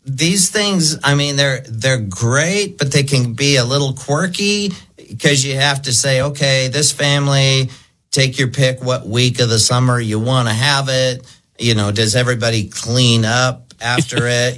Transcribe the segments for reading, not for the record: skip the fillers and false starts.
these things, I mean, they're great, but they can be a little quirky because you have to say, okay, this family, take your pick what week of the summer you want to have it. Does everybody clean up after it?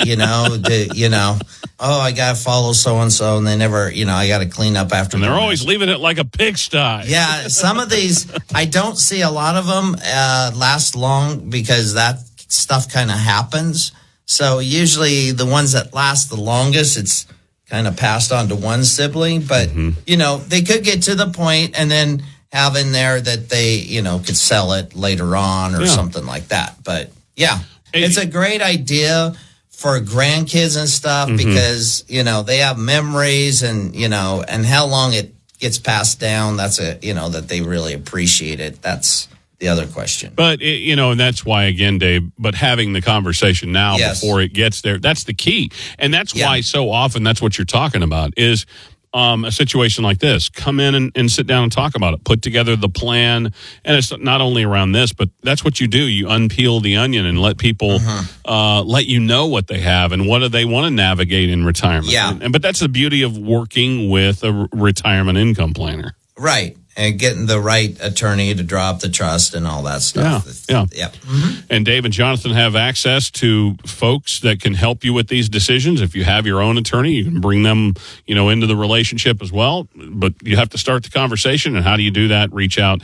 I got to follow so-and-so, and they never, I got to clean up after. And they're always leaving it like a pigsty. Yeah, some of these, I don't see a lot of them last long because that stuff kind of happens. So usually the ones that last the longest, it's kind of passed on to one sibling. But, they could get to the point and then have in there that they, could sell it later on or something like that. But, yeah, it's a great idea for grandkids and stuff because, they have memories and, and how long it gets passed down. That's that they really appreciate it. That's the other question. But, and that's why, again, Dave, but having the conversation now before it gets there, that's the key. And that's why so often that's what you're talking about is a situation like this. Come in and sit down and talk about it. Put together the plan. And it's not only around this, but that's what you do. You unpeel the onion and let people let you know what they have and what do they want to navigate in retirement. Yeah. But that's the beauty of working with a retirement income planner. Right. And getting the right attorney to draw up the trust and all that stuff. Yeah. Mm-hmm. And Dave and Jonathan have access to folks that can help you with these decisions. If you have your own attorney, you can bring them, into the relationship as well. But you have to start the conversation. And how do you do that? Reach out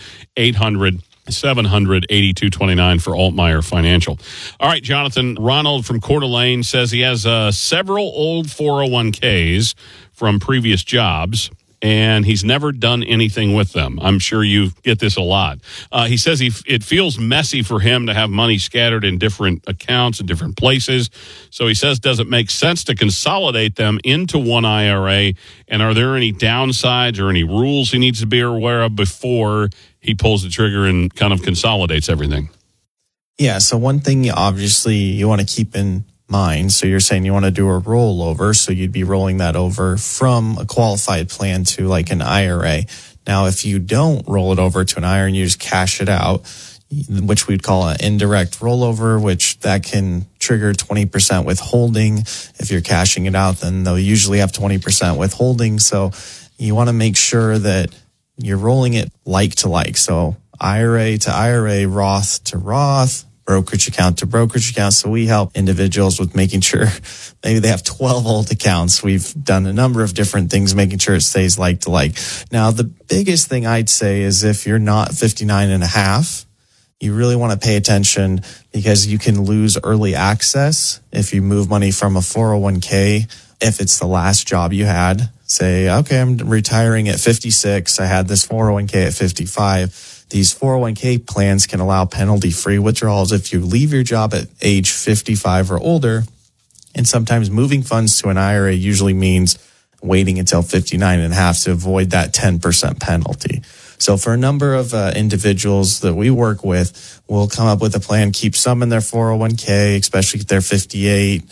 800-700-8229 for Altmeyer Financial. All right, Jonathan. Ronald from Coeur d'Alene says he has several old 401ks from previous jobs, and he's never done anything with them. I'm sure you get this a lot. He says it feels messy for him to have money scattered in different accounts in different places. So he says, does it make sense to consolidate them into one IRA? And are there any downsides or any rules he needs to be aware of before he pulls the trigger and kind of consolidates everything? Yeah, so one thing obviously you want to keep in mind. So you're saying you want to do a rollover. So you'd be rolling that over from a qualified plan to like an IRA. Now, if you don't roll it over to an IRA and you just cash it out, which we'd call an indirect rollover, which that can trigger 20% withholding. If you're cashing it out, then they'll usually have 20% withholding. So you want to make sure that you're rolling it like to like. So IRA to IRA, Roth to Roth, brokerage account to brokerage account. So we help individuals with making sure maybe they have 12 old accounts. We've done a number of different things, making sure it stays like to like. Now, the biggest thing I'd say is if you're not 59 and a half, you really want to pay attention because you can lose early access if you move money from a 401k. If it's the last job you had, say, okay, I'm retiring at 56. I had this 401k at 55. These 401k plans can allow penalty-free withdrawals if you leave your job at age 55 or older. And sometimes moving funds to an IRA usually means waiting until 59 and a half to avoid that 10% penalty. So for a number of individuals that we work with, we'll come up with a plan, keep some in their 401k, especially if they're 58,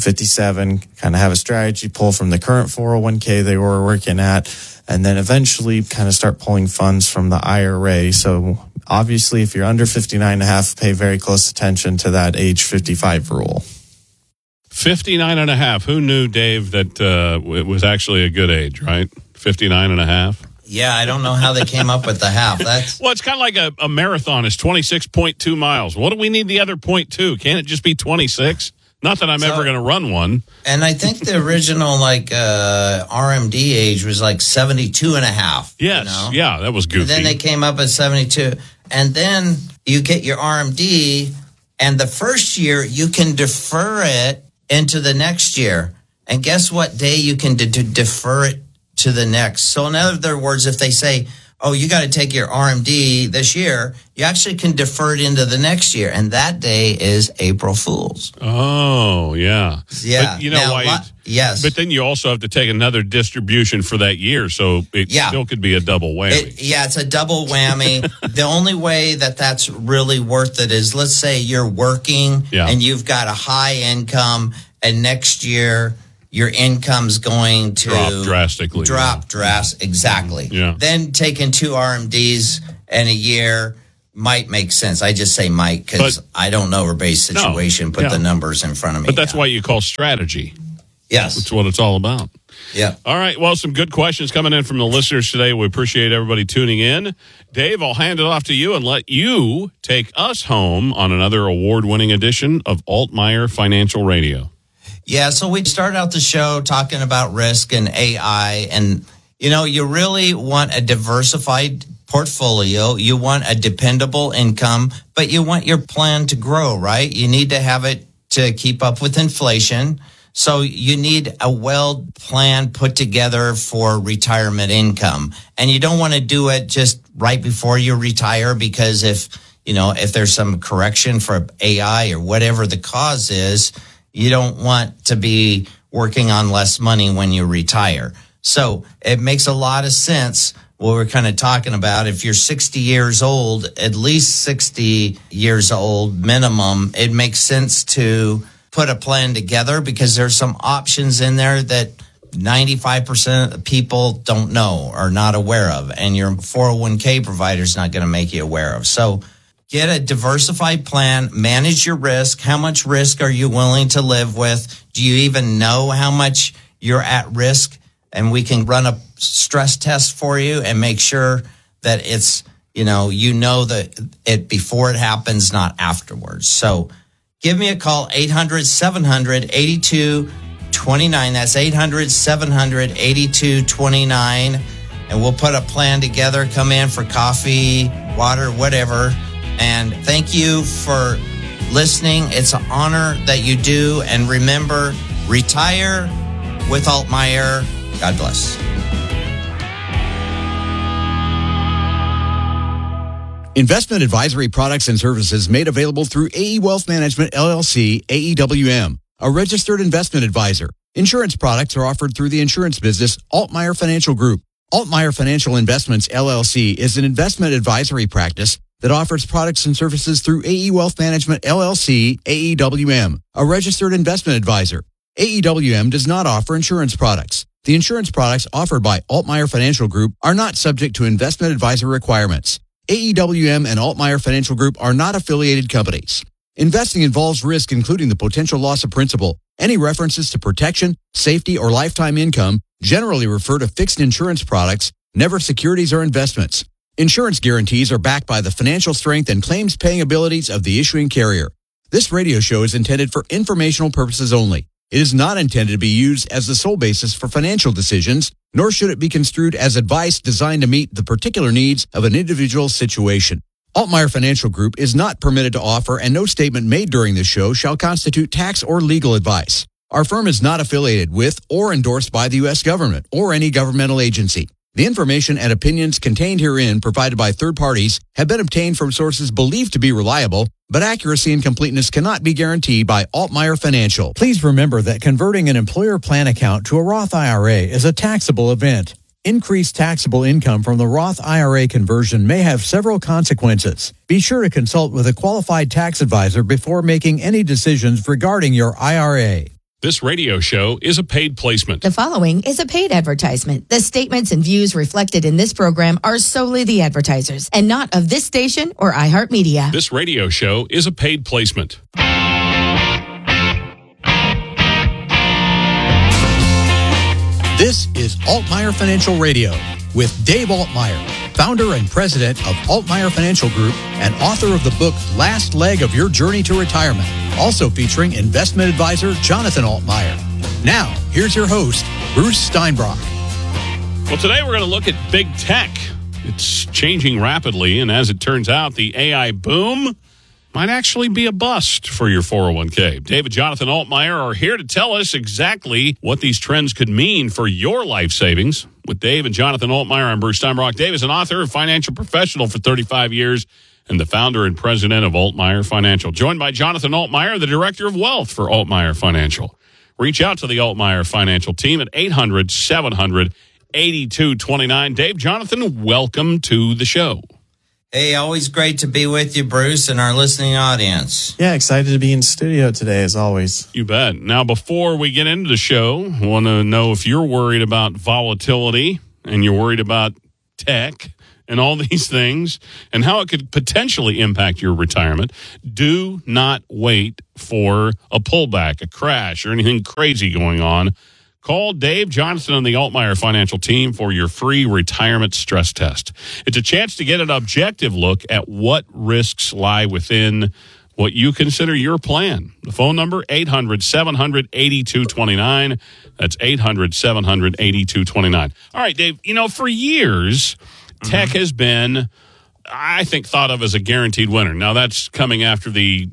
57, kind of have a strategy, pull from the current 401k they were working at, and then eventually kind of start pulling funds from the IRA. So obviously, if you're under 59 and a half, pay very close attention to that age 55 rule. 59 and a half. Who knew, Dave, that it was actually a good age, right? 59 and a half. Yeah, I don't know how they came up with the half. Well, it's kind of like a marathon is 26.2 miles. What do we need the other 0.2? Can't it just be 26? Not that I'm ever going to run one. And I think the original RMD age was like 72 and a half. Yes. Yeah, that was goofy. And then they came up at 72. And then you get your RMD, and the first year you can defer it into the next year. And guess what day you can defer it to the next? So in other words, if they say, oh, you got to take your RMD this year, you actually can defer it into the next year. And that day is April Fool's. Oh, yeah. Yeah. But you know why? Yes. But then you also have to take another distribution for that year. So it still could be a double whammy. It's a double whammy. The only way that's really worth it is, let's say you're working and you've got a high income, and next year your income's going to drop drastically. Exactly. Yeah. Then taking 2 RMDs in a year, might make sense. I just say might because I don't know everybody's situation. Put the numbers in front of me. But that's why you call strategy. Yes. That's what it's all about. Yeah. All right. Well, some good questions coming in from the listeners today. We appreciate everybody tuning in. Dave, I'll hand it off to you and let you take us home on another award-winning edition of Altmaier Financial Radio. Yeah. So we started out the show talking about risk and AI. And, you really want a diversified portfolio. You want a dependable income, but you want your plan to grow, right? You need to have it to keep up with inflation. So you need a well plan put together for retirement income. And you don't want to do it just right before you retire because if there's some correction for AI or whatever the cause is, you don't want to be working on less money when you retire. So it makes a lot of sense what we're kind of talking about. If you're 60 years old, at least 60 years old minimum, it makes sense to put a plan together because there's some options in there that 95% of people don't know or not aware of, and your 401k provider is not going to make you aware of. So get a diversified plan, manage your risk. How much risk are you willing to live with? Do you even know how much you're at risk? And we can run a stress test for you and make sure that it's, that it before it happens, not afterwards. So give me a call, 800-700-8229. That's 800-700-8229. And we'll put a plan together. Come in for coffee, water, whatever. And thank you for listening. It's an honor that you do. And remember, retire with Altmaier. God bless. Investment advisory products and services made available through AE Wealth Management, LLC, AEWM, a registered investment advisor. Insurance products are offered through the insurance business Altmaier Financial Group. Altmaier Financial Investments, LLC is an investment advisory practice that offers products and services through AE Wealth Management, LLC, AEWM, a registered investment advisor. AEWM does not offer insurance products. The insurance products offered by Altmaier Financial Group are not subject to investment advisor requirements. AEWM and Altmaier Financial Group are not affiliated companies. Investing involves risk, including the potential loss of principal. Any references to protection, safety, or lifetime income generally refer to fixed insurance products, never securities or investments. Insurance guarantees are backed by the financial strength and claims-paying abilities of the issuing carrier. This radio show is intended for informational purposes only. It is not intended to be used as the sole basis for financial decisions, nor should it be construed as advice designed to meet the particular needs of an individual situation. Altmaier Financial Group is not permitted to offer, and no statement made during this show shall constitute tax or legal advice. Our firm is not affiliated with or endorsed by the U.S. government or any governmental agency. The information and opinions contained herein provided by third parties have been obtained from sources believed to be reliable, but accuracy and completeness cannot be guaranteed by Altmaier Financial. Please remember that converting an employer plan account to a Roth IRA is a taxable event. Increased taxable income from the Roth IRA conversion may have several consequences. Be sure to consult with a qualified tax advisor before making any decisions regarding your IRA. This radio show is a paid placement. The following is a paid advertisement. The statements and views reflected in this program are solely the advertisers and not of this station or iHeartMedia. This radio show is a paid placement. This is Altmaier Financial Radio with Dave Altmaier, founder and president of Altmaier Financial Group and author of the book Last Leg of Your Journey to Retirement, also featuring investment advisor Jonathan Altmaier. Now, here's your host, Bruce Steinbrock. Well, today we're going to look at big tech. It's changing rapidly, and as it turns out, the AI boom might actually be a bust for your 401k. Dave and Jonathan Altmaier are here to tell us exactly what these trends could mean for your life savings. With Dave and Jonathan Altmaier, I'm Bruce Steinbrock. Dave is an author, a financial professional for 35 years, and the founder and president of Altmaier Financial. Joined by Jonathan Altmaier, the director of wealth for Altmaier Financial. Reach out to the Altmaier Financial team at 800-700-8229. Dave, Jonathan, welcome to the show. Hey, always great to be with you, Bruce, and our listening audience. Yeah, excited to be in studio today, as always. You bet. Now, before we get into the show, I want to know if you're worried about volatility and you're worried about tech and all these things and how it could potentially impact your retirement, do not wait for a pullback, a crash, or anything crazy going on. Call Dave Jonathan and the Altmaier Financial Team for your free retirement stress test. It's a chance to get an objective look at what risks lie within what you consider your plan. The phone number, 800-700-8229. That's 800-700-8229. All right, Dave, for years, tech has been, I think, thought of as a guaranteed winner. Now, that's coming after the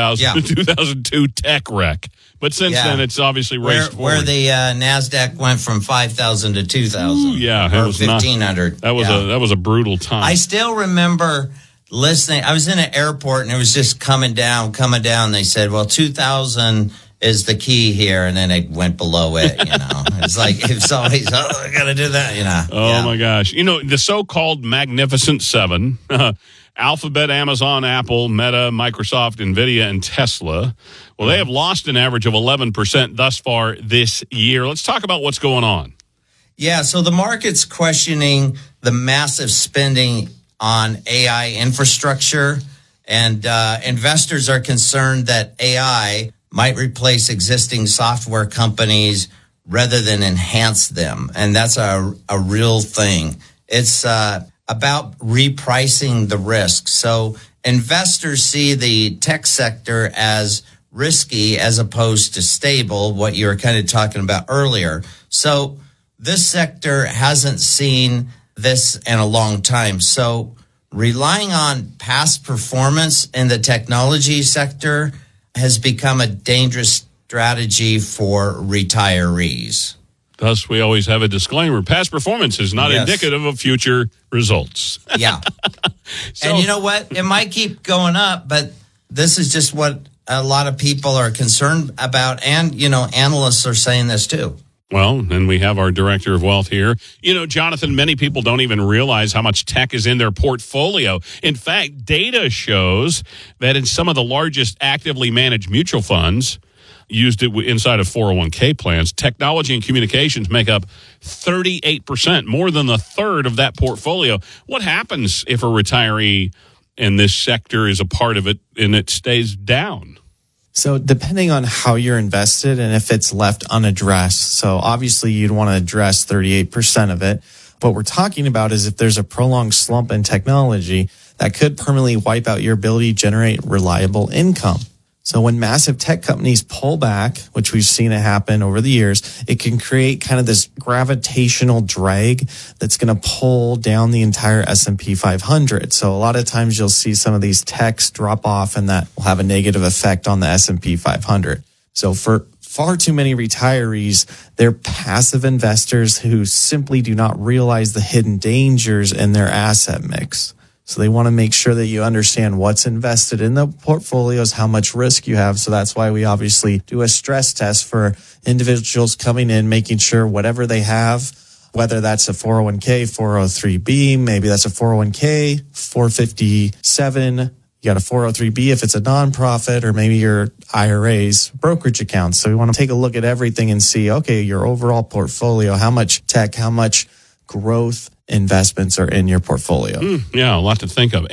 2002 tech wreck. But since then, it's obviously raced forward. Where the NASDAQ went from 5,000 to 2,000. Yeah. Or 1,500. That was a brutal time. I still remember listening. I was in an airport, and it was just coming down. They said, well, 2,000 is the key here, and then it went below it, It's like, it's always, I got to do that, Oh, my gosh. The so-called Magnificent Seven, Alphabet, Amazon, Apple, Meta, Microsoft, NVIDIA, and Tesla. Well, they have lost an average of 11% thus far this year. Let's talk about what's going on. Yeah, so the market's questioning the massive spending on AI infrastructure, and investors are concerned that AI might replace existing software companies rather than enhance them. And that's a real thing. It's about repricing the risk. So investors see the tech sector as risky as opposed to stable, what you were kind of talking about earlier. So this sector hasn't seen this in a long time. So relying on past performance in the technology sector has become a dangerous strategy for retirees. Thus, we always have a disclaimer. Past performance is not indicative of future results. Yeah. And you know what? It might keep going up, but this is just what a lot of people are concerned about. And, analysts are saying this too. Well, and we have our director of wealth here. Jonathan, many people don't even realize how much tech is in their portfolio. In fact, data shows that in some of the largest actively managed mutual funds used inside of 401k plans, technology and communications make up 38%, more than a third of that portfolio. What happens if a retiree in this sector is a part of it and it stays down? So depending on how you're invested and if it's left unaddressed, so obviously you'd want to address 38% of it. What we're talking about is if there's a prolonged slump in technology that could permanently wipe out your ability to generate reliable income. So when massive tech companies pull back, which we've seen it happen over the years, it can create kind of this gravitational drag that's going to pull down the entire S&P 500. So a lot of times you'll see some of these techs drop off, and that will have a negative effect on the S&P 500. So for far too many retirees, they're passive investors who simply do not realize the hidden dangers in their asset mix. So they want to make sure that you understand what's invested in the portfolios, how much risk you have. So that's why we obviously do a stress test for individuals coming in, making sure whatever they have, whether that's a 401k, 403b, maybe that's a 401k, 457, you got a 403b if it's a nonprofit, or maybe your IRA's brokerage accounts. So we want to take a look at everything and see, okay, your overall portfolio, how much tech, how much growth investments are in your portfolio. Yeah, a lot to think of.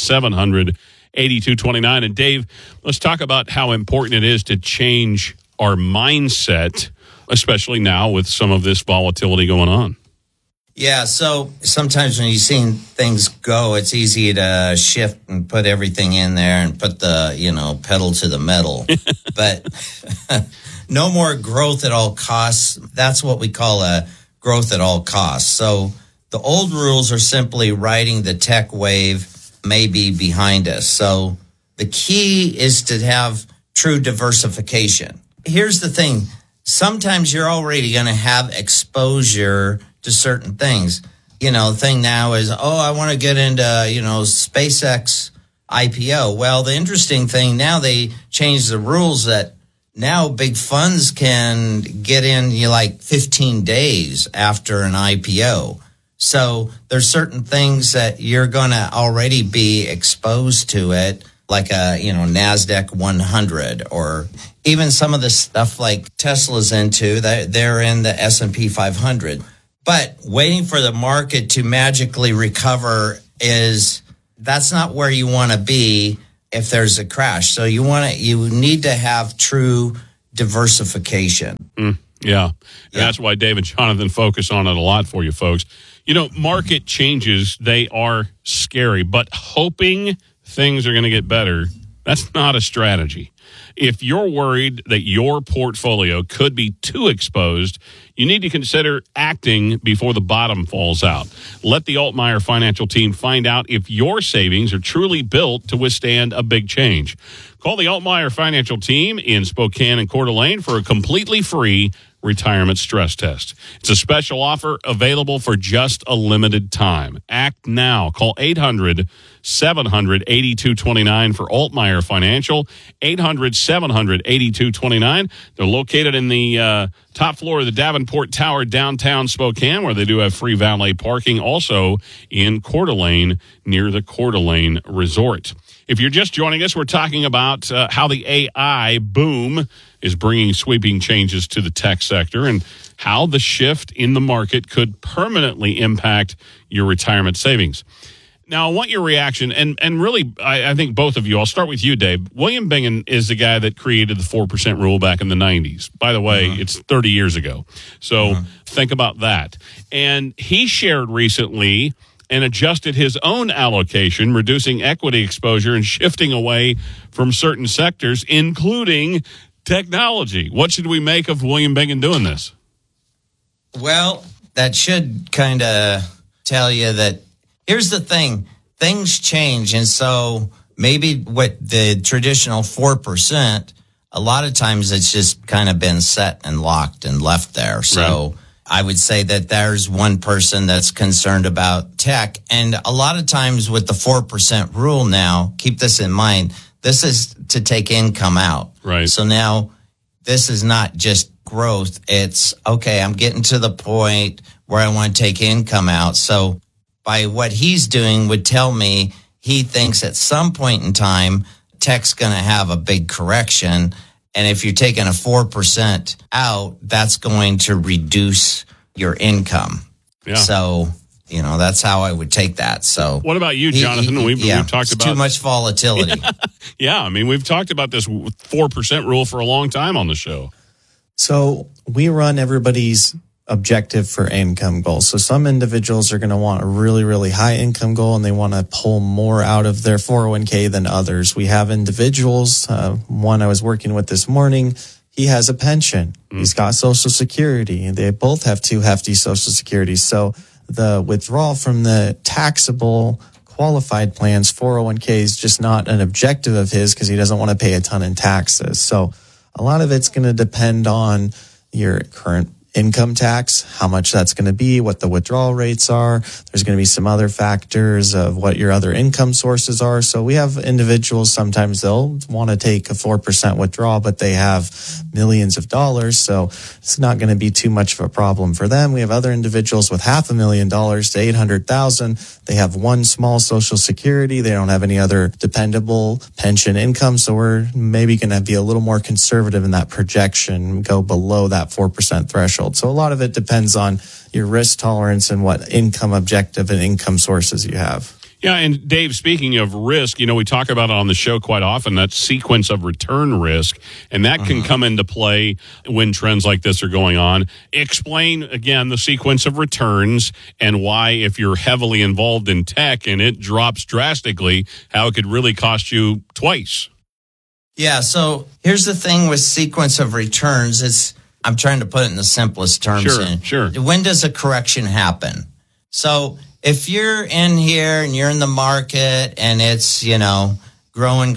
800-700-8229. And Dave, let's talk about how important it is to change our mindset, especially now with some of this volatility going on. Yeah, so sometimes when you've seen things go, it's easy to shift and put everything in there and put the, pedal to the metal. But no more growth at all costs. That's what we call a growth at all costs. So the old rules are simply riding the tech wave, maybe behind us. So the key is to have true diversification. Here's the thing. Sometimes you're already going to have exposure to certain things. The thing now is, I want to get into, SpaceX IPO. Well, the interesting thing now, they changed the rules that now big funds can get in 15 days after an IPO. So there's certain things that you're going to already be exposed to it, like a, NASDAQ 100, or even some of the stuff like Tesla's into, they're in the S&P 500. But waiting for the market to magically recover that's not where you want to be if there's a crash. So you need to have true diversification. Yeah. That's why Dave and Jonathan focus on it a lot for you folks. Market changes, they are scary, but hoping things are going to get better, that's not a strategy. If you're worried that your portfolio could be too exposed, you need to consider acting before the bottom falls out. Let the Altmaier Financial Team find out if your savings are truly built to withstand a big change. Call the Altmaier Financial Team in Spokane and Coeur d'Alene for a completely free retirement stress test. It's a special offer available for just a limited time. Act now. Call 800-700-8229 for Altmaier Financial. 800-700-8229. They're located in the top floor of the Davenport Tower, downtown Spokane, where they do have free valet parking. Also in Coeur d'Alene, near the Coeur d'Alene Resort. If you're just joining us, we're talking about how the AI boom is bringing sweeping changes to the tech sector and how the shift in the market could permanently impact your retirement savings. Now, I want your reaction, and really, I think both of you, I'll start with you, Dave. William Bingen is the guy that created the 4% rule back in the 90s. By the way, it's 30 years ago. So think about that. And he shared recently and adjusted his own allocation, reducing equity exposure and shifting away from certain sectors, including technology. What should we make of William Bingen doing this? Well, that should kind of tell you that here's the thing. Things change. And so maybe what the traditional 4%, a lot of times it's just kind of been set and locked and left there. So right. I would say that there's one person that's concerned about tech. And a lot of times with the 4% rule now, keep this in mind, this is to take income out. Right. So now this is not just growth. It's, okay, I'm getting to the point where I want to take income out. So by what he's doing would tell me he thinks at some point in time, tech's going to have a big correction. And if you're taking a 4% out, that's going to reduce your income. Yeah. So, that's how I would take that. So, what about you, Jonathan? We've talked about too much volatility. Yeah, I mean, we've talked about this 4% rule for a long time on the show. So we run everybody's objective for income goals. So some individuals are going to want a really, really high income goal and they want to pull more out of their 401k than others. We have individuals, one I was working with this morning, he has a pension. He's got Social Security, and they both have two hefty Social Securities. So the withdrawal from the taxable qualified plans, 401k, is just not an objective of his because he doesn't want to pay a ton in taxes. So a lot of it's going to depend on your current income tax, how much that's going to be, what the withdrawal rates are. There's going to be some other factors of what your other income sources are. So we have individuals, sometimes they'll want to take a 4% withdrawal, but they have millions of dollars. So it's not going to be too much of a problem for them. We have other individuals with $500,000 to $800,000. They have one small Social Security. They don't have any other dependable pension income. So we're maybe going to be a little more conservative in that projection, go below that 4% threshold. So a lot of it depends on your risk tolerance and what income objective and income sources you have. Yeah, and Dave, speaking of risk, we talk about it on the show quite often, that sequence of return risk, and that can come into play when trends like this are going on. Explain, again, the sequence of returns and why, if you're heavily involved in tech and it drops drastically, how it could really cost you twice. Yeah, so here's the thing with sequence of returns. I'm trying to put it in the simplest terms. Sure. When does a correction happen? So if you're in here and you're in the market and it's, growing,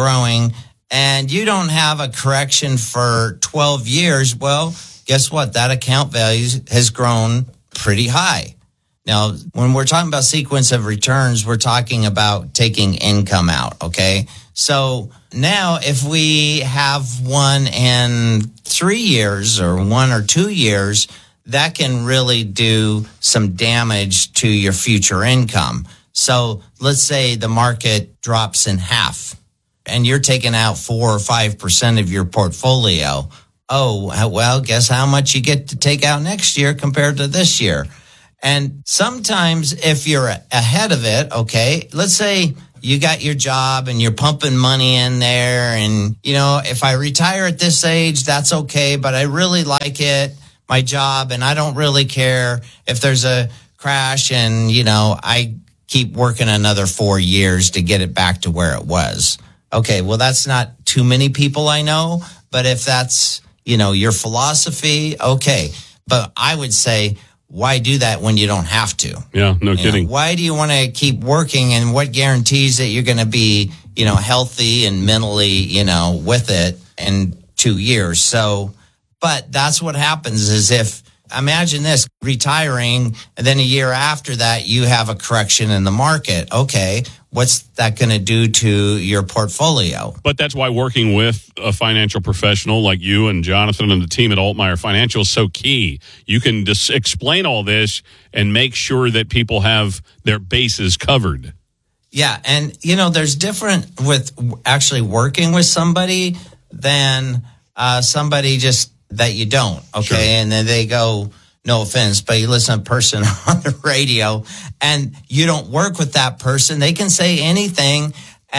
and you don't have a correction for 12 years, well, guess what? That account value has grown pretty high. Now, when we're talking about sequence of returns, we're talking about taking income out, okay? So now if we have one in 3 years or 1 or 2 years, that can really do some damage to your future income. So let's say the market drops in half and you're taking out 4 or 5% of your portfolio. oh, well, guess how much you get to take out next year compared to this year. And sometimes if you're ahead of it, okay, let's say you got your job and you're pumping money in there. And, if I retire at this age, that's okay. But I really like it, my job, and I don't really care if there's a crash and, I keep working another 4 years to get it back to where it was. Okay, well, that's not too many people I know. But if that's, your philosophy, okay. But I would say, why do that when you don't have to? Yeah, no kidding. Why do you want to keep working, and what guarantees that you're going to be, healthy and mentally, with it in 2 years? So, but that's what happens is if, imagine this, retiring, and then a year after that, you have a correction in the market. Okay, what's that going to do to your portfolio? But that's why working with a financial professional like you and Jonathan and the team at Altmaier Financial is so key. You can just explain all this and make sure that people have their bases covered. Yeah, and, there's different with actually working with somebody than somebody just that you don't, okay? Sure. And then they go, no offense, but you listen to a person on the radio and you don't work with that person. They can say anything.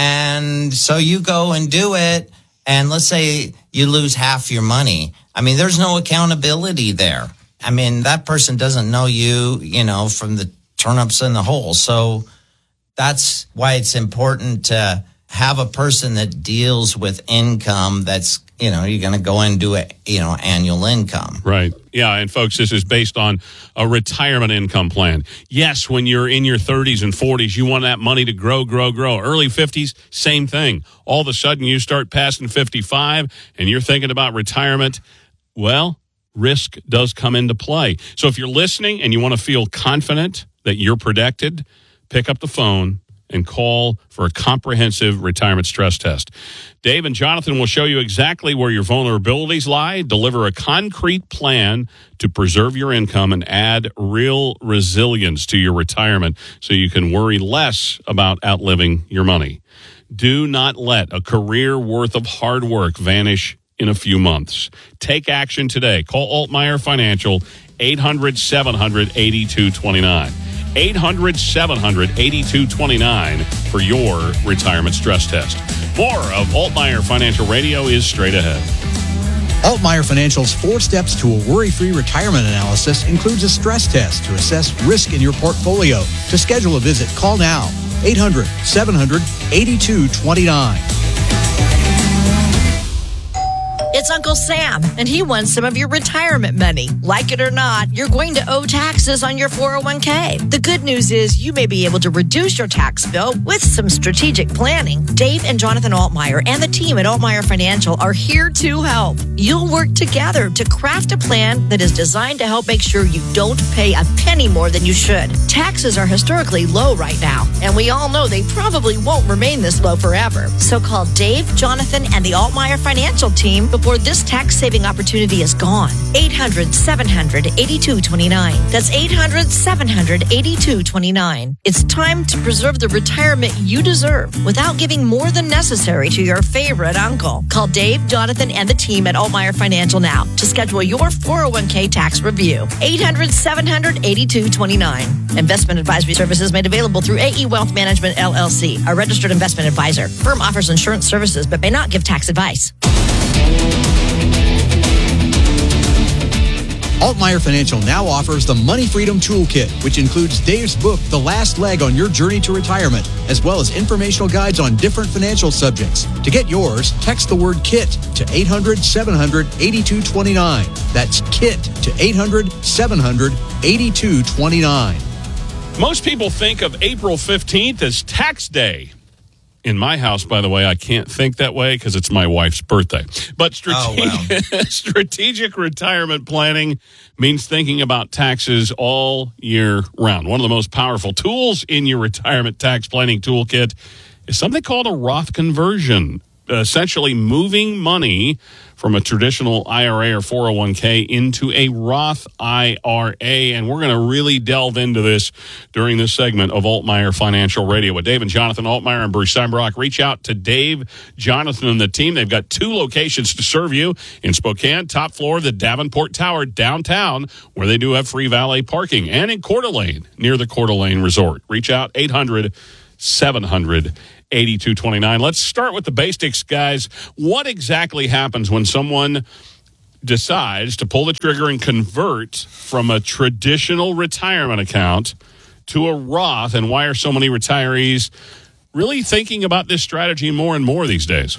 And so you go and do it. And let's say you lose half your money. I mean, there's no accountability there. I mean, that person doesn't know you, from the turnips in the hole. So that's why it's important to have a person that deals with income that's, you're going to go and do it, annual income. Right. Yeah. And folks, this is based on a retirement income plan. Yes, when you're in your 30s and 40s, you want that money to grow. Early 50s, same thing. All of a sudden, you start passing 55 and you're thinking about retirement. Well, risk does come into play. So if you're listening and you want to feel confident that you're protected, pick up the phone and call for a comprehensive retirement stress test. Dave and Jonathan will show you exactly where your vulnerabilities lie, deliver a concrete plan to preserve your income, and add real resilience to your retirement so you can worry less about outliving your money. Do not let a career worth of hard work vanish in a few months. Take action today. Call Altmaier Financial, 800-700-8229. 800-700-8229 for your retirement stress test. More of Altmaier Financial Radio is straight ahead. Altmaier Financial's 4 steps to a worry-free retirement analysis includes a stress test to assess risk in your portfolio. To schedule a visit, call now. 800-700-8229. It's Uncle Sam, and he wants some of your retirement money. Like it or not, you're going to owe taxes on your 401k. The good news is you may be able to reduce your tax bill with some strategic planning. Dave and Jonathan Altmaier and the team at Altmaier Financial are here to help. You'll work together to craft a plan that is designed to help make sure you don't pay a penny more than you should. Taxes are historically low right now, and we all know they probably won't remain this low forever. So call Dave, Jonathan, and the Altmaier Financial team before this tax-saving opportunity is gone. 800-700-8229. That's 800-700-8229. It's time to preserve the retirement you deserve without giving more than necessary to your favorite uncle. Call Dave, Jonathan, and the team at Altmaier Financial now to schedule your 401k tax review. 800-700-8229. Investment advisory services made available through AE Wealth Management, LLC, a registered investment advisor. Firm offers insurance services but may not give tax advice. Altmaier Financial now offers the Money Freedom Toolkit, which includes Dave's book, The Last Leg on Your Journey to Retirement, as well as informational guides on different financial subjects. To get yours, text the word KIT to 800-700-8229. That's KIT to 800-700-8229. Most people think of April 15th as tax day. In my house, by the way, I can't think that way because it's my wife's birthday. But strategic retirement planning means thinking about taxes all year round. One of the most powerful tools in your retirement tax planning toolkit is something called a Roth conversion. essentially moving money from a traditional IRA or 401k into a Roth IRA. And we're going to really delve into this during this segment of Altmaier Financial Radio with Dave and Jonathan Altmaier and Bruce Steinbrock. Reach out to Dave, Jonathan, and the team. They've got 2 locations to serve you in Spokane, top floor of the Davenport Tower downtown, where they do have free valet parking, and in Coeur d'Alene, near the Coeur d'Alene Resort. Reach out, 800-700-8229. Let's start with the basics, guys. What exactly happens when someone decides to pull the trigger and convert from a traditional retirement account to a Roth, and why are so many retirees really thinking about this strategy more and more these days?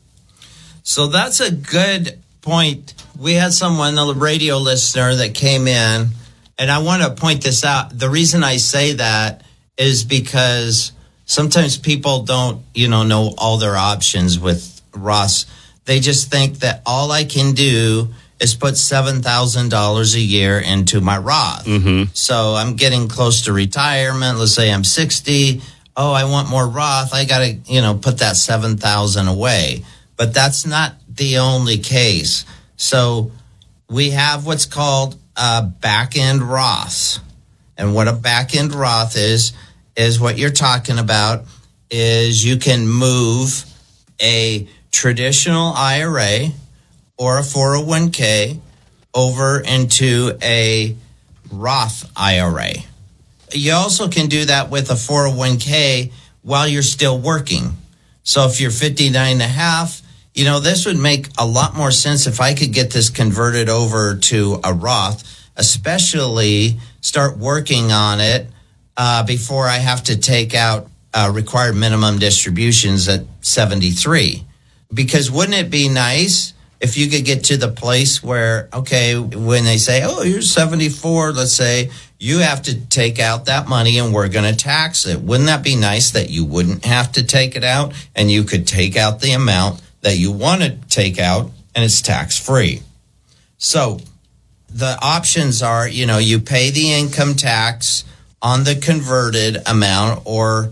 So that's a good point. We had someone, a radio listener, that came in, and I want to point this out. The reason I say that is because sometimes people don't, know all their options with Roths. They just think that all I can do is put $7,000 a year into my Roth. Mm-hmm. So I'm getting close to retirement. Let's say I'm 60. Oh, I want more Roth. I got to, put that $7,000 away. But that's not the only case. So we have what's called back-end Roths. And what a back-end Roth is what you're talking about is you can move a traditional IRA or a 401k over into a Roth IRA. You also can do that with a 401k while you're still working. So if you're 59 and a half, this would make a lot more sense if I could get this converted over to a Roth, especially start working on it before I have to take out required minimum distributions at 73. Because wouldn't it be nice if you could get to the place where, okay, when they say, oh, you're 74, let's say, you have to take out that money and we're going to tax it. Wouldn't that be nice that you wouldn't have to take it out and you could take out the amount that you want to take out and it's tax-free? So the options are, you pay the income tax on the converted amount, or,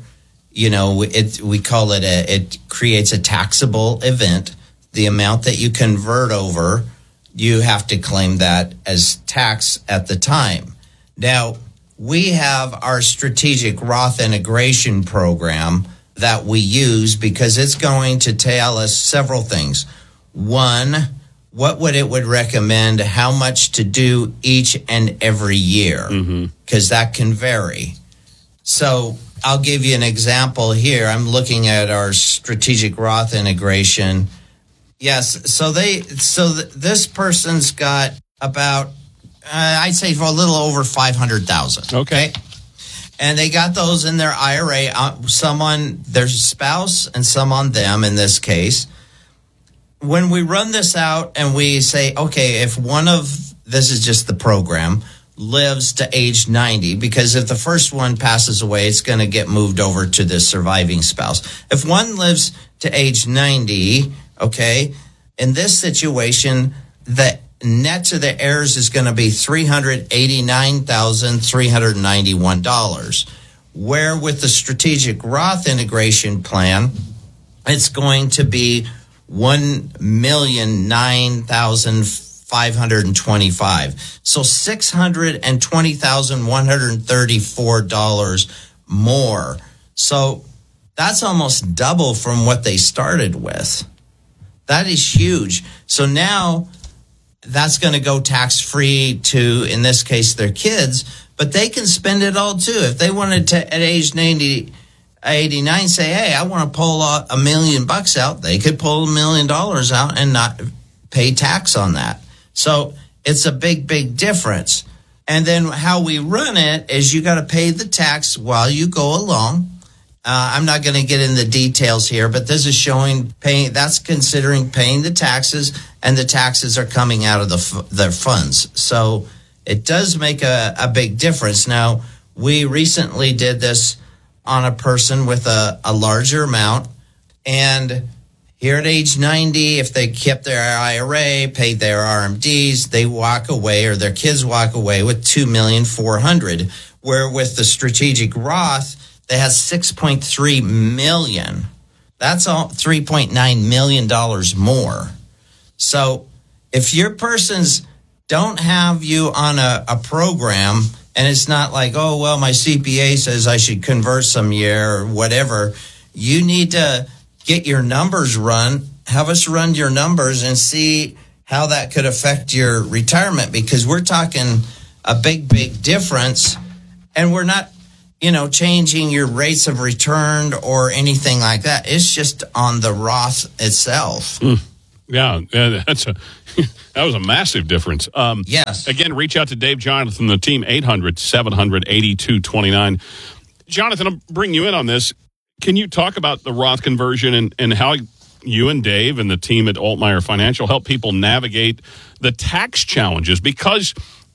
we call it it creates a taxable event. The amount that you convert over, you have to claim that as tax at the time. Now, we have our strategic Roth integration program that we use because it's going to tell us several things. One, what would it recommend, how much to do each and every year, because that can vary. So I'll give you an example here. I'm looking at our strategic Roth integration. Yes, so this person's got about, I'd say, for a little over 500,000. Okay. And they got those in their IRA, some on their spouse and some on them in this case. When we run this out and we say, okay, if this is just the program, lives to age 90, because if the first one passes away, it's going to get moved over to the surviving spouse. If one lives to age 90, okay, in this situation, the net to the heirs is going to be $389,391. Where with the strategic Roth integration plan, it's going to be $1,009,525. So $620,134 more. So that's almost double from what they started with. That is huge. So now that's going to go tax-free to, in this case, their kids, but they can spend it all too. If they wanted to, at age 89, say, hey, I want to pull $1 million out, they could pull $1 million out and not pay tax on that. So it's a big, big difference. And then how we run it is you got to pay the tax while you go along. I'm not going to get in the details here, but this is showing that's considering paying the taxes, and the taxes are coming out of their funds. So it does make a big difference. Now, we recently did this on a person with a larger amount, and here at age 90, if they kept their IRA, paid their RMDs, they walk away, or their kids walk away with $2,400,000. Where with the strategic Roth, they have $6.3 million. That's all $3.9 million more. So if your persons don't have you on a program, and it's not like, oh, well, my CPA says I should convert some year or whatever, you need to get your numbers run, have us run your numbers and see how that could affect your retirement, because we're talking a big, big difference, and we're not, changing your rates of return or anything like that. It's just on the Roth itself. Yeah, that was a massive difference. Yes. Again, reach out to Dave Jonathan, the team, 800-700-8229. Jonathan, I'll bring you in on this. Can you talk about the Roth conversion and how you and Dave and the team at Altmaier Financial help people navigate the tax challenges? Because,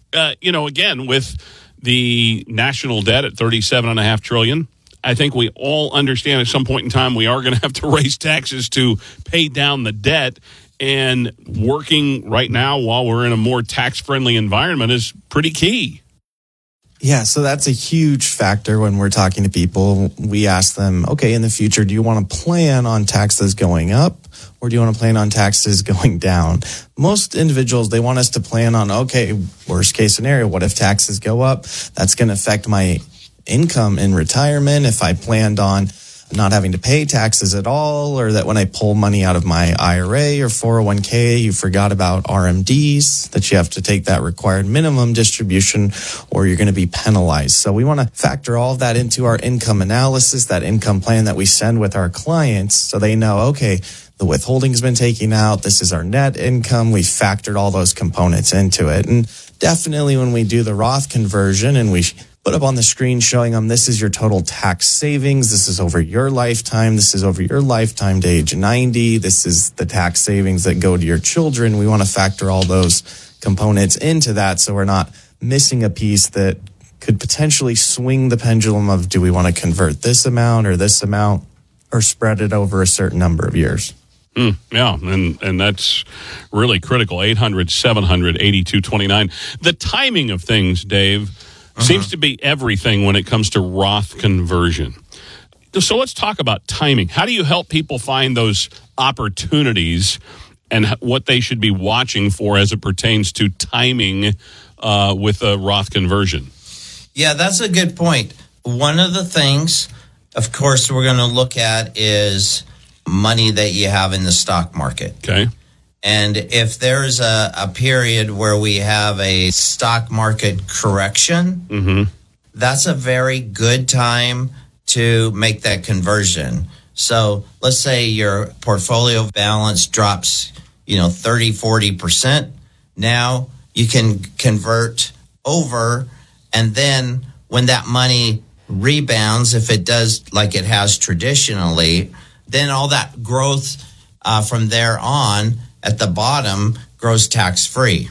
again, with the national debt at $37.5 trillion, I think we all understand at some point in time we are going to have to raise taxes to pay down the debt. And working right now while we're in a more tax-friendly environment is pretty key. Yeah, so that's a huge factor when we're talking to people. We ask them, okay, in the future, do you want to plan on taxes going up or do you want to plan on taxes going down? Most individuals, they want us to plan on, okay, worst case scenario, what if taxes go up? That's going to affect my income in retirement if I planned on not having to pay taxes at all, or that when I pull money out of my IRA or 401k, you forgot about RMDs, that you have to take that required minimum distribution or you're going to be penalized. So we want to factor all of that into our income analysis, that income plan that we send with our clients, so they know, okay, the withholding's been taken out, this is our net income, we factored all those components into it. And definitely when we do the Roth conversion and we put up on the screen showing them this is your total tax savings, this is over your lifetime, this is over your lifetime to age 90, this is the tax savings that go to your children. We want to factor all those components into that so we're not missing a piece that could potentially swing the pendulum of do we want to convert this amount or spread it over a certain number of years. Yeah, and that's really critical. 800-700-8229. The timing of things, Dave, seems to be everything when it comes to Roth conversion. So let's talk about timing. How do you help people find those opportunities and what they should be watching for as it pertains to timing with a Roth conversion? Yeah, that's a good point. One of the things, of course, we're going to look at is money that you have in the stock market. Okay. And if there's a period where we have a stock market correction, that's a very good time to make that conversion. So let's say your portfolio balance drops, 30-40%. Now you can convert over, and then when that money rebounds, if it does like it has traditionally, then all that growth from there on at the bottom grows tax-free.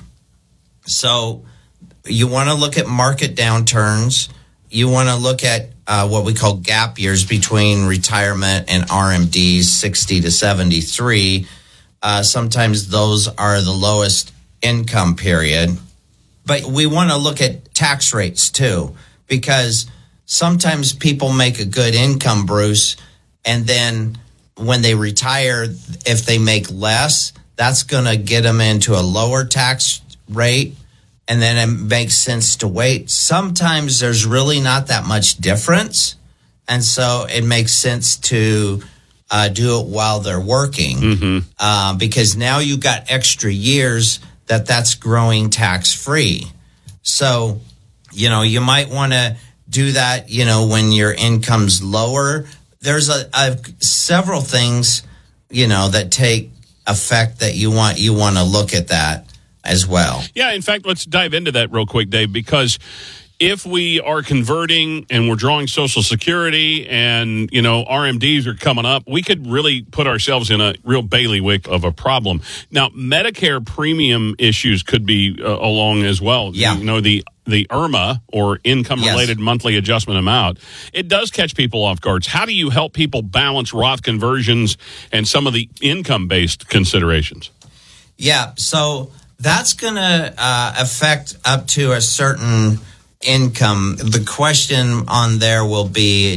So you want to look at market downturns. You want to look at what we call gap years between retirement and RMDs, 60 to 73. Sometimes those are the lowest income period. But we want to look at tax rates too, because sometimes people make a good income, Bruce, and then when they retire, if they make less, that's going to get them into a lower tax rate, and then it makes sense to wait. Sometimes there's really not that much difference, and so it makes sense to do it while they're working, because now you've got extra years that's growing tax-free. So, you might want to do that, when your income's lower. There's several things, that take effect that you want to look at that as well. Yeah, in fact, let's dive into that real quick, Dave, because if we are converting and we're drawing Social Security and, RMDs are coming up, we could really put ourselves in a real bailiwick of a problem. Now, Medicare premium issues could be along as well. Yeah. The IRMA, or income-related monthly adjustment amount, it does catch people off guard. How do you help people balance Roth conversions and some of the income-based considerations? Yeah, so that's going to affect up to a certain income. The question on there will be,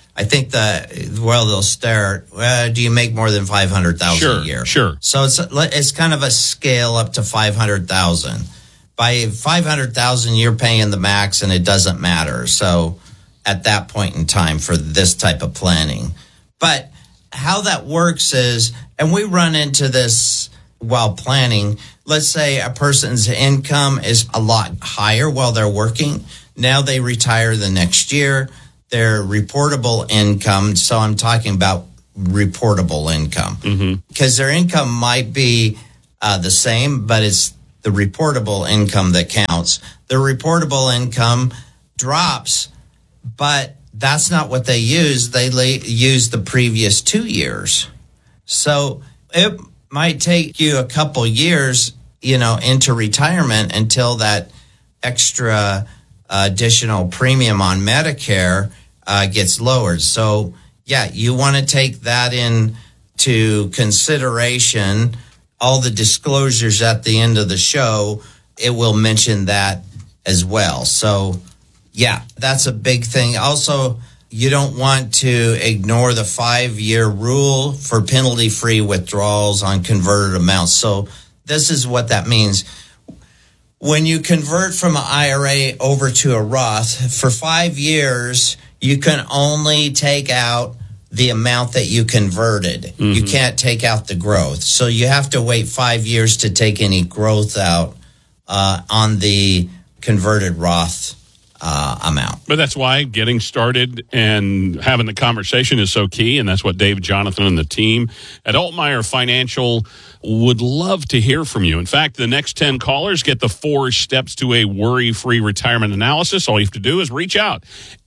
I think they'll stare. Do you make more than $500,000 a year? Sure. So it's kind of a scale up to $500,000. By $500,000, you're paying the max, and it doesn't matter. So at that point in time for this type of planning, but how that works is, and we run into this while planning. Let's say a person's income is a lot higher while they're working. Now they retire the next year. Their reportable income, so I'm talking about reportable income, because their income might be the same, but it's the reportable income that counts. The reportable income drops, but that's not what they use. They use the previous 2 years. So it might take you a couple years, into retirement until that extra additional premium on Medicare gets lowered. So, yeah, you want to take that into consideration. All the disclosures at the end of the show, it will mention that as well. So, yeah, that's a big thing. Also, you don't want to ignore the 5-year rule for penalty-free withdrawals on converted amounts. So this is what that means. When you convert from an IRA over to a Roth, for 5 years, you can only take out the amount that you converted. You can't take out the growth. So you have to wait 5 years to take any growth out on the converted Roth amount. But that's why getting started and having the conversation is so key, and that's what Dave, Jonathan, and the team at Altmeyer Financial would love to hear from you. In fact, the next 10 callers get the 4 steps to a worry-free retirement analysis. All you have to do is reach out.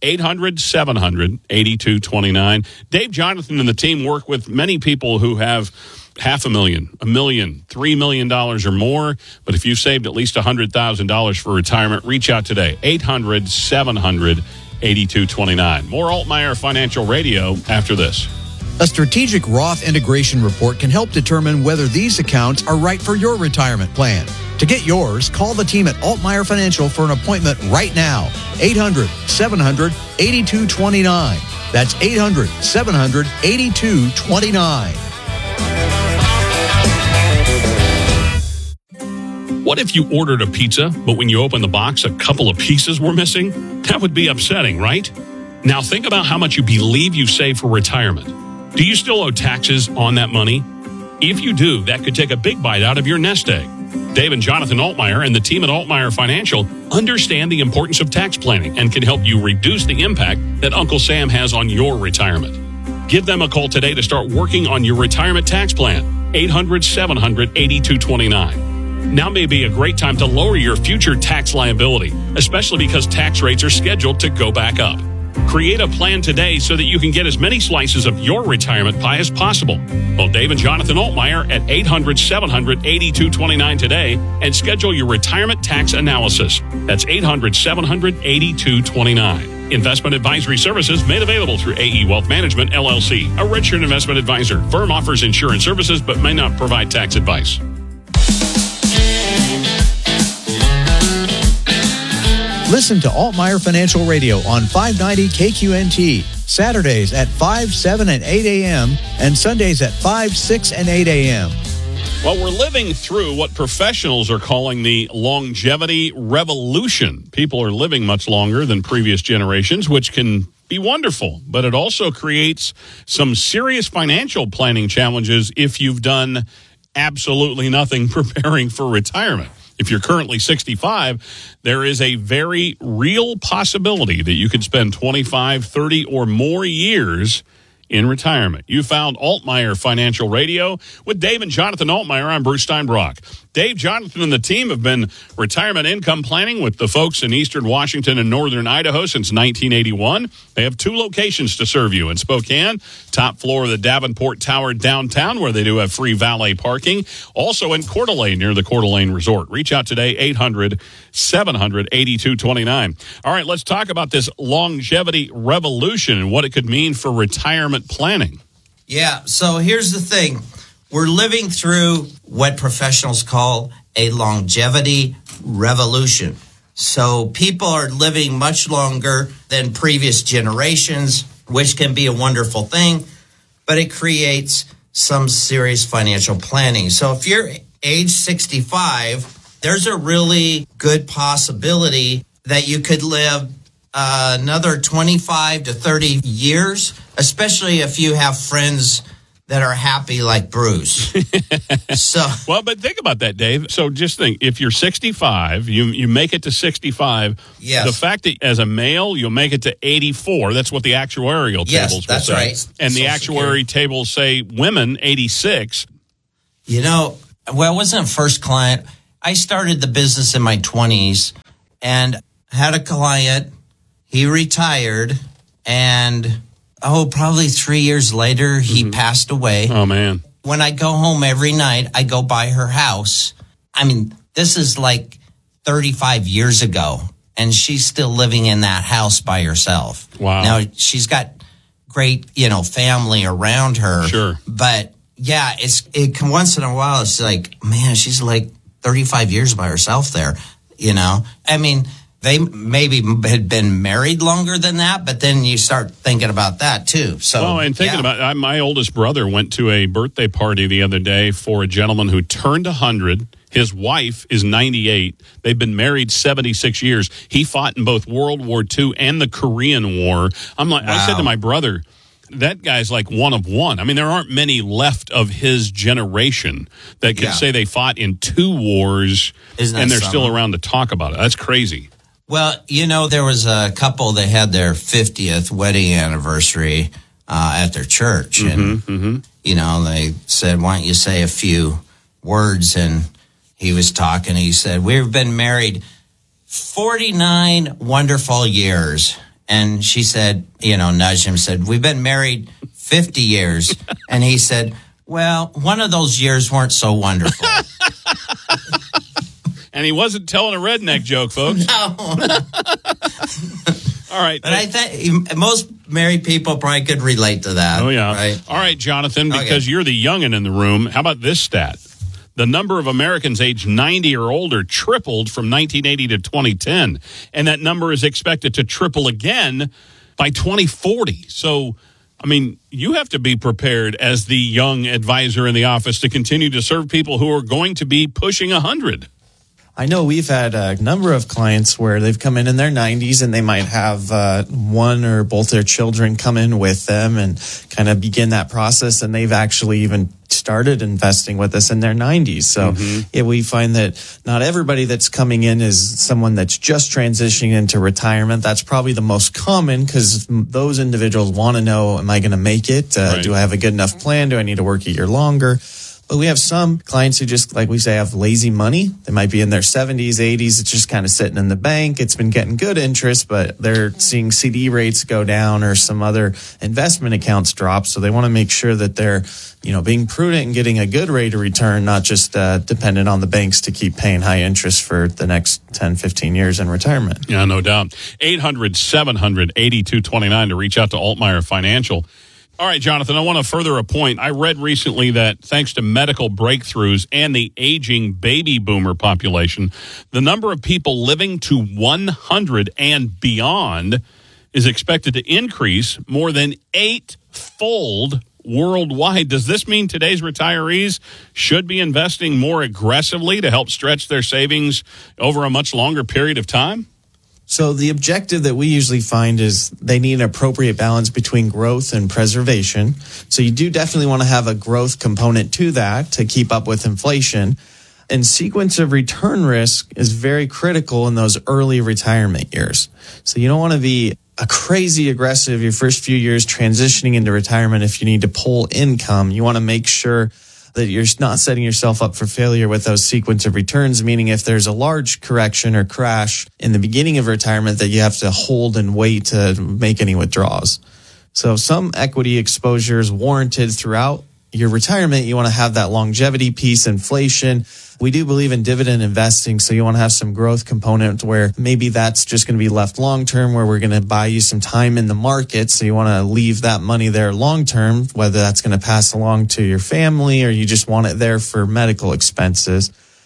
800-700-8229. Dave, Jonathan, and the team work with many people who have $500,000, $1 million, $3 million or more. But if you've saved at least $100,000 for retirement, reach out today. 800-700-8229. More Altmeyer Financial Radio after this. A strategic Roth integration report can help determine whether these accounts are right for your retirement plan. To get yours, call the team at Altmeyer Financial for an appointment right now. 800-700-8229. That's 800-700-8229. What if you ordered a pizza, but when you opened the box, a couple of pieces were missing? That would be upsetting, right? Now think about how much you believe you save for retirement. Do you still owe taxes on that money? If you do, that could take a big bite out of your nest egg. Dave and Jonathan Altmeyer and the team at Altmeyer Financial understand the importance of tax planning and can help you reduce the impact that Uncle Sam has on your retirement. Give them a call today to start working on your retirement tax plan. 800-700-8229. Now may be a great time to lower your future tax liability, especially because tax rates are scheduled to go back up. Create a plan today so that you can get as many slices of your retirement pie as possible. Call Dave and Jonathan Altmeyer at 800-700-8229 today and schedule your retirement tax analysis. That's 800-700-8229. Investment advisory services made available through AE Wealth Management, LLC, a registered investment advisor. Firm offers insurance services but may not provide tax advice. Listen to Altmeyer Financial Radio on 590 KQNT, Saturdays at 5, 7, and 8 a.m., and Sundays at 5, 6, and 8 a.m. Well, we're living through what professionals are calling the longevity revolution. People are living much longer than previous generations, which can be wonderful, but it also creates some serious financial planning challenges if you've done absolutely nothing preparing for retirement. If you're currently 65, there is a very real possibility that you could spend 25, 30, or more years in retirement. You found Altmeyer Financial Radio with Dave and Jonathan Altmeyer. I'm Bruce Steinbrock. Dave, Jonathan, and the team have been retirement income planning with the folks in Eastern Washington and Northern Idaho since 1981. They have 2 locations to serve you in Spokane, top floor of the Davenport Tower downtown, where they do have free valet parking. Also in Coeur d'Alene, near the Coeur d'Alene Resort. Reach out today, 800-700-8229. All right, let's talk about this longevity revolution and what it could mean for retirement planning. Yeah, so here's the thing. We're living through what professionals call a longevity revolution. So people are living much longer than previous generations. which can be a wonderful thing, but it creates some serious financial planning. So if you're age 65, there's a really good possibility that you could live another 25 to 30 years, especially if you have friends that are happy like Bruce. Well, but think about that, Dave. So just think, if you're 65, you make it to 65. Yes. The fact that as a male, you'll make it to 84, that's what the actuarial tables will that's say. right. And the Social actuary tables say women, 86. You know, well, I wasn't a first client. I started the business in my 20s and had a client. He retired, and probably 3 years later, he passed away. Oh, man. When I go home every night, I go by her house. I mean, this is like 35 years ago, and she's still living in that house by herself. Wow. Now, she's got great, family around her. Sure. But, yeah, it can once in a while, it's like, man, she's like 35 years by herself there, I mean, they maybe had been married longer than that, but then you start thinking about that too. So, well, and thinking about my oldest brother went to a birthday party the other day for a gentleman who turned 100. His wife is 98. They've been married 76 years. He fought in both World War II and the Korean War. I said to my brother, that guy's like one of one. I mean, there aren't many left of his generation that can say they fought in 2 wars and they're still around to talk about it. That's crazy. Well, there was a couple that had their 50th wedding anniversary at their church. And, they said, why don't you say a few words? And he was talking. He said, we've been married 49 wonderful years. And she said, nudged him, said, we've been married 50 years. And he said, well, one of those years weren't so wonderful. And he wasn't telling a redneck joke, folks. No. All right. But I think most married people probably could relate to that. Oh, yeah. Right? All right, Jonathan, because you're the youngin' in the room, how about this stat? The number of Americans aged 90 or older tripled from 1980 to 2010. And that number is expected to triple again by 2040. So, I mean, you have to be prepared as the young advisor in the office to continue to serve people who are going to be pushing 100. I know we've had a number of clients where they've come in their 90s and they might have one or both their children come in with them and kind of begin that process. And they've actually even started investing with us in their 90s. So we find that not everybody that's coming in is someone that's just transitioning into retirement. That's probably the most common because those individuals want to know, am I going to make it? Right. Do I have a good enough plan? Do I need to work a year longer? But we have some clients who just, like we say, have lazy money. They might be in their 70s, 80s. It's just kind of sitting in the bank. It's been getting good interest, but they're seeing CD rates go down or some other investment accounts drop. So they want to make sure that they're, being prudent and getting a good rate of return, not just dependent on the banks to keep paying high interest for the next 10, 15 years in retirement. Yeah, no doubt. 800-700-8229 to reach out to Altmaier Financial. All right, Jonathan, I want to further a point. I read recently that thanks to medical breakthroughs and the aging baby boomer population, the number of people living to 100 and beyond is expected to increase more than 8-fold worldwide. Does this mean today's retirees should be investing more aggressively to help stretch their savings over a much longer period of time? So the objective that we usually find is they need an appropriate balance between growth and preservation. So you do definitely want to have a growth component to that to keep up with inflation. And sequence of return risk is very critical in those early retirement years. So you don't want to be a crazy aggressive your first few years transitioning into retirement if you need to pull income. You want to make sure that you're not setting yourself up for failure with those sequence of returns, meaning if there's a large correction or crash in the beginning of retirement that you have to hold and wait to make any withdrawals. So some equity exposure is warranted throughout your retirement. You want to have that longevity piece, inflation. We do believe in dividend investing, so you want to have some growth component where maybe that's just going to be left long-term, where we're going to buy you some time in the market. So you want to leave that money there long-term, whether that's going to pass along to your family or you just want it there for medical expenses.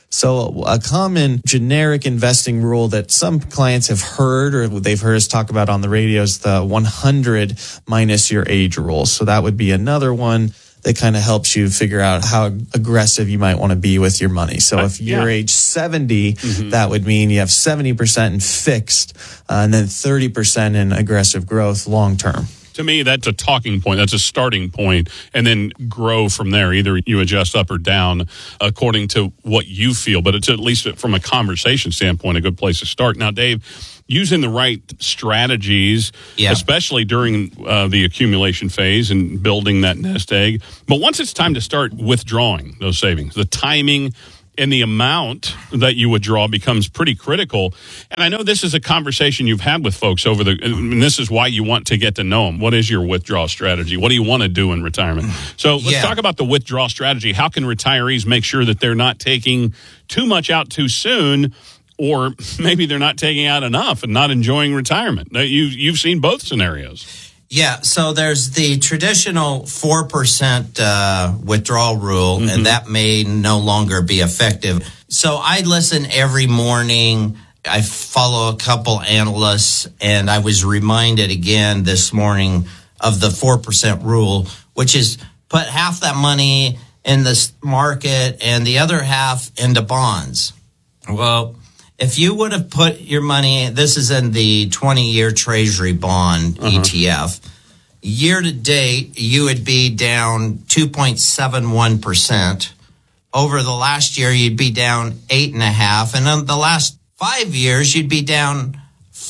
So a common generic investing rule that some clients have heard or they've heard us talk about on the radio is the 100 minus your age rule. So that would be another one that kind of helps you figure out how aggressive you might want to be with your money. So if you're age 70, that would mean you have 70% in fixed and then 30% in aggressive growth long term. To me, that's a talking point. That's a starting point, and then grow from there. Either you adjust up or down according to what you feel, but it's at least from a conversation standpoint, a good place to start. Now, Dave, using the right strategies, especially during the accumulation phase and building that nest egg. But once it's time to start withdrawing those savings, the timing and the amount that you withdraw becomes pretty critical. And I know this is a conversation you've had with folks and this is why you want to get to know them. What is your withdrawal strategy? What do you want to do in retirement? So let's talk about the withdrawal strategy. How can retirees make sure that they're not taking too much out too soon, or maybe they're not taking out enough and not enjoying retirement? You've seen both scenarios. Yeah, so there's the traditional 4% withdrawal rule, and that may no longer be effective. So I listen every morning. I follow a couple analysts, and I was reminded again this morning of the 4% rule, which is put half that money in the market and the other half into bonds. Well, if you would have put your money, this is in the 20-year Treasury bond ETF, year to date, you would be down 2.71%. Over the last year, you'd be down 8.5%. And in the last 5 years, you'd be down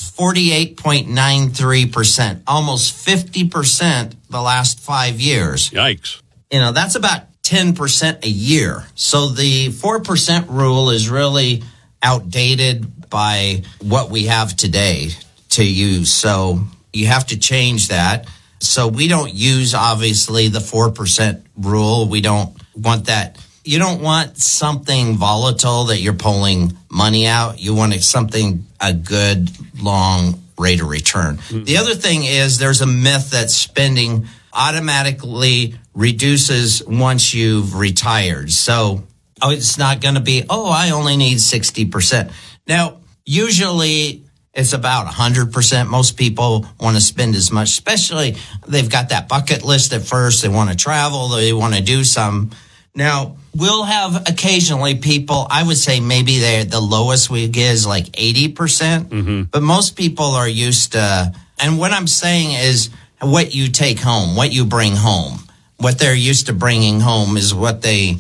48.93%, almost 50% the last 5 years. Yikes. That's about 10% a year. So the 4% rule is really outdated by what we have today to use. So you have to change that. So we don't use, obviously, the 4% rule. We don't want that. You don't want something volatile that you're pulling money out. You want a good, long rate of return. The other thing is there's a myth that spending automatically reduces once you've retired. So it's not going to be, I only need 60%. Now, usually it's about 100%. Most people want to spend as much, especially they've got that bucket list at first. They want to travel. They want to do some. Now, we'll have occasionally people, I would say maybe the lowest we get is like 80%. But most people are used to, and what I'm saying is what you take home, what you bring home. What they're used to bringing home is what they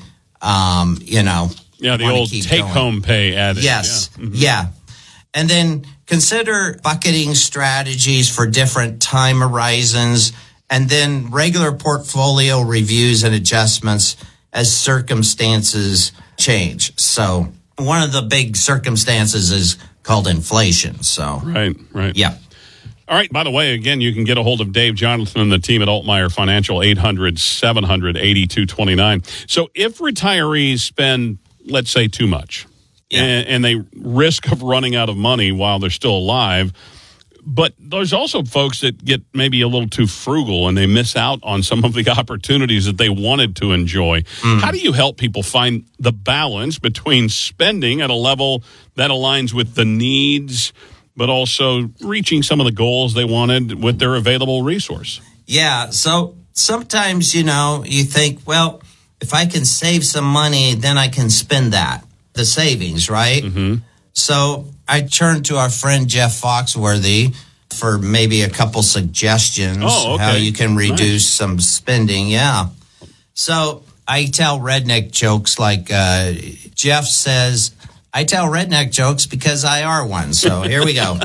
the old take-home pay adage. Yes, yeah. And then consider bucketing strategies for different time horizons, and then regular portfolio reviews and adjustments as circumstances change. So one of the big circumstances is called inflation. So Right. Yeah. All right. By the way, again, you can get a hold of Dave Jonathan and the team at Altmeyer Financial, 800-700-8229. So if retirees spend, let's say, too much, and they risk of running out of money while they're still alive, but there's also folks that get maybe a little too frugal and they miss out on some of the opportunities that they wanted to enjoy. How do you help people find the balance between spending at a level that aligns with the needs, but also reaching some of the goals they wanted with their available resource? Yeah. So sometimes, you think, well, if I can save some money, then I can spend that, the savings, right? So I turned to our friend Jeff Foxworthy for maybe a couple suggestions how you can reduce some spending. Yeah. So I tell redneck jokes like Jeff says, I tell redneck jokes because I are one. So here we go.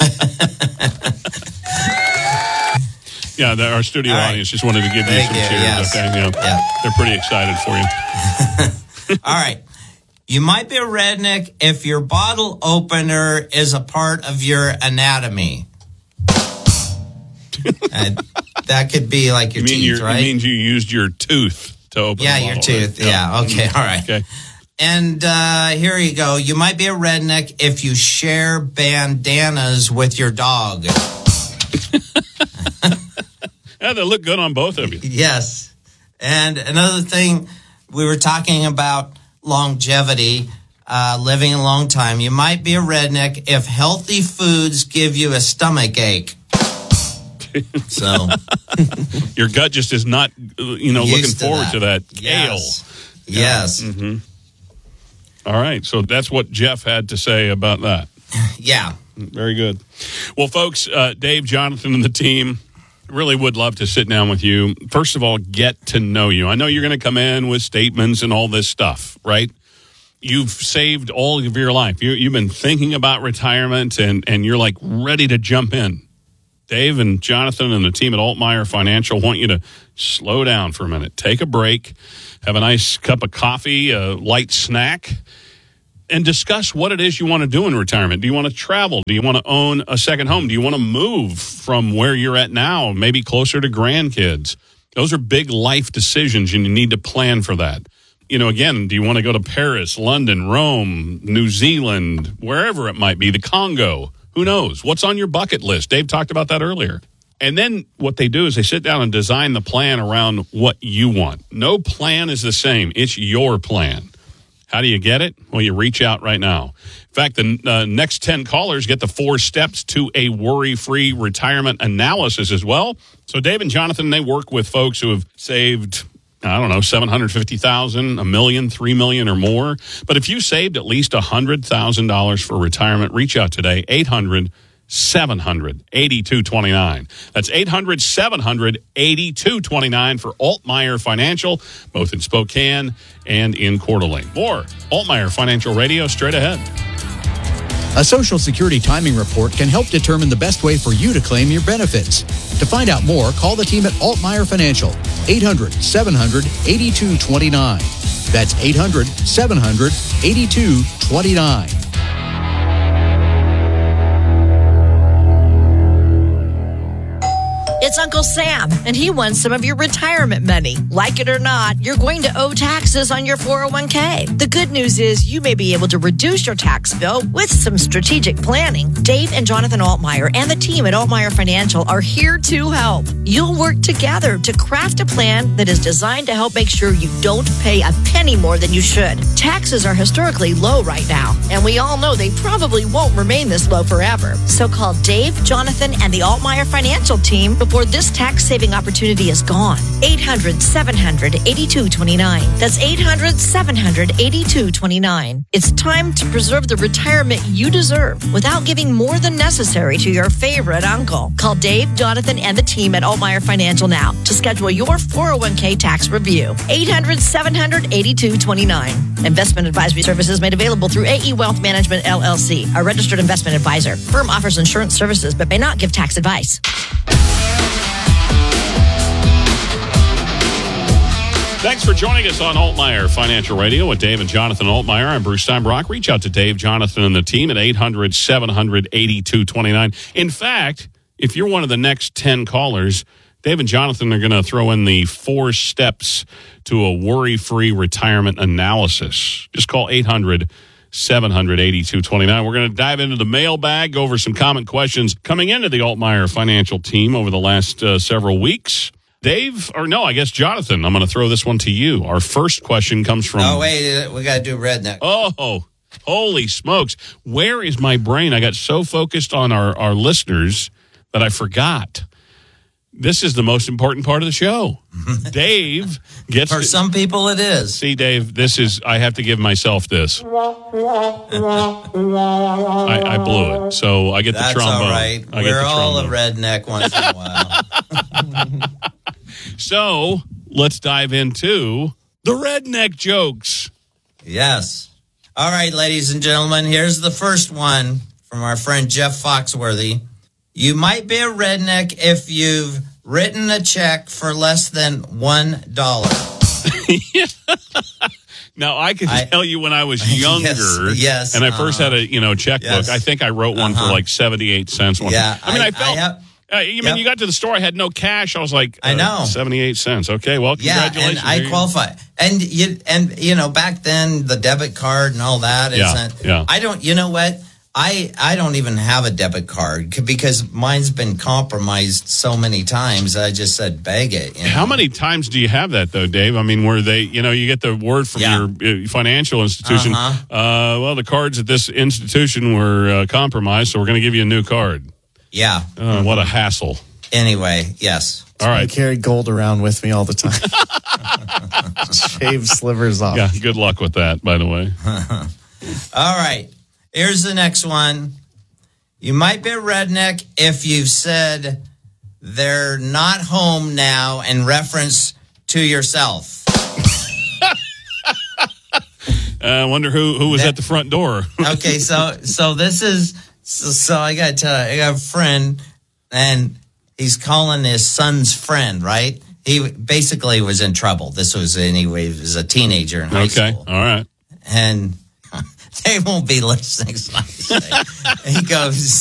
Yeah, our studio audience just wanted to give you some cheers. Yes. Okay, yeah. They're pretty excited for you. All right. You might be a redneck if your bottle opener is a part of your anatomy. That could be like your teeth, right? It means you used your tooth to open the bottle. Your tooth. Right? Yeah. Okay. All right. Okay. And here you go. You might be a redneck if you share bandanas with your dog. Yeah, they look good on both of you. Yes. And another thing, we were talking about longevity. living a long time. You might be a redneck if healthy foods give you a stomach ache. So your gut just is not, looking forward to that kale. Yes. Mm-hmm. All right. So that's what Jeff had to say about that. Yeah. Very good. Well, folks, Dave, Jonathan, and the team really would love to sit down with you. First of all, get to know you. I know you're going to come in with statements and all this stuff, right? You've saved all of your life. You've been thinking about retirement, and you're like ready to jump in. Dave and Jonathan and the team at Altmeyer Financial want you to slow down for a minute. Take a break, have a nice cup of coffee, a light snack, and discuss what it is you want to do in retirement. Do you want to travel? Do you want to own a second home? Do you want to move from where you're at now, maybe closer to grandkids? Those are big life decisions, and you need to plan for that. Again, do you want to go to Paris, London, Rome, New Zealand, wherever it might be, the Congo? Who knows? What's on your bucket list? Dave talked about that earlier. And then what they do is they sit down and design the plan around what you want. No plan is the same. It's your plan. How do you get it? Well, you reach out right now. In fact, the next 10 callers get the 4 steps to a worry-free retirement analysis as well. So Dave and Jonathan, they work with folks who have saved, $750,000, $1 million, $3 million or more. But if you saved at least $100,000 for retirement, reach out today, 800-700-8229. That's 800-700-8229 for Altmeyer Financial, both in Spokane and in Coeur d'Alene. More Altmeyer Financial Radio straight ahead. A Social Security timing report can help determine the best way for you to claim your benefits. To find out more, call the team at Altmeyer Financial, 800-700-8229. That's 800-700-8229. It's Uncle Sam, and he wants some of your retirement money. Like it or not, you're going to owe taxes on your 401k. The good news is you may be able to reduce your tax bill with some strategic planning. Dave and Jonathan Altmeyer and the team at Altmeyer Financial are here to help. You'll work together to craft a plan that is designed to help make sure you don't pay a penny more than you should. Taxes are historically low right now, and we all know they probably won't remain this low forever. So call Dave, Jonathan, and the Altmeyer Financial team before this tax-saving opportunity is gone. 800-700-8229. That's 800-700-8229. It's time to preserve the retirement you deserve without giving more than necessary to your favorite uncle. Call Dave, Jonathan, and the team at Altmeyer Financial now to schedule your 401k tax review. 800-700-8229. Investment advisory services made available through AE Wealth Management, LLC, a registered investment advisor. Firm offers insurance services but may not give tax advice. Thanks for joining us on Altmeyer Financial Radio with Dave and Jonathan Altmeyer. I'm Bruce Steinbrock. Reach out to Dave, Jonathan, and the team at 800-700-8229. In fact, if you're one of the next 10 callers, Dave and Jonathan are going to throw in the 4 steps to a worry-free retirement analysis. Just call 800-700-8229. We're going to dive into the mailbag, go over some common questions coming into the Altmeyer Financial team over the last several weeks. Dave, or no, I guess Jonathan, I'm going to throw this one to you. Our first question comes from... Oh, wait, we got to do redneck. Oh, holy smokes. Where is my brain? I got so focused on our listeners that I forgot. This is the most important part of the show. Dave gets... For some people, it is. See, Dave, this is... I have to give myself this. I blew it. So I get That's the trombone. All right. We're all a redneck once in a while. So let's dive into the redneck jokes. Yes. All right, ladies and gentlemen, here's the first one from our friend Jeff Foxworthy. You might be a redneck if you've written a check for less than $1. Now, I can tell you when I was younger, yes, and I first had a checkbook, yes. I think I wrote one for like 78 cents. Yeah. I mean, I felt... you got to the store, I had no cash. I was like, I know. 78 cents. Okay, well, congratulations. Yeah, and I qualify. And back then, the debit card and all that. Yeah. I don't, you know what? I don't even have a debit card because mine's been compromised so many times. I just said beg it. You know? How many times do you have that, though, Dave? I mean, where they, you get the word from your financial institution. Well, the cards at this institution were compromised, so we're going to give you a new card. Yeah. What a hassle. Anyway, yes. All right. I carry gold around with me all the time. Shave slivers off. Yeah, good luck with that, by the way. All right. Here's the next one. You might be a redneck if you've said they're not home now in reference to yourself. I wonder who was at the front door. Okay, so this is so I got to tell you, I got a friend and he's calling his son's friend, right? He basically was in trouble. This was anyway, he was a teenager in high school. Okay, all right. And they won't be listening. So he goes,